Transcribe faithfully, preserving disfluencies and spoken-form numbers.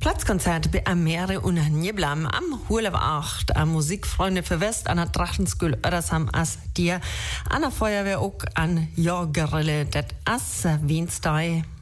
Platzkonzert bei Amere und Niblam am Hulef acht an Musikfreunde für West an der Drachenskul Ödersam as dir an der Feuerwehr auch an Jorgerille det as Wienstei.